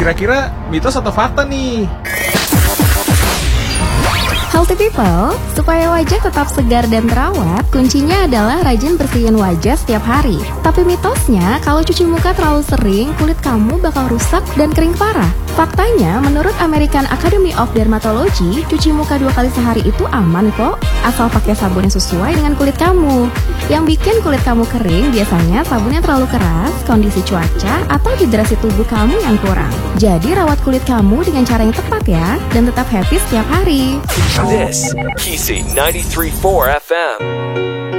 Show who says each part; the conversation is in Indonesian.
Speaker 1: Kira-kira mitos atau fakta nih?
Speaker 2: Healthy people, supaya wajah tetap segar dan terawat, kuncinya adalah rajin bersihin wajah setiap hari. Tapi mitosnya, kalau cuci muka terlalu sering, kulit kamu bakal rusak dan kering parah. Faktanya, menurut American Academy of Dermatology, cuci muka 2 kali sehari itu aman kok, asal pakai sabun yang sesuai dengan kulit kamu. Yang bikin kulit kamu kering biasanya sabunnya terlalu keras, kondisi cuaca, atau hidrasi tubuh kamu yang kurang. Jadi rawat kulit kamu dengan cara yang tepat ya, dan tetap happy setiap hari.
Speaker 3: This, Kisi 93.4 FM.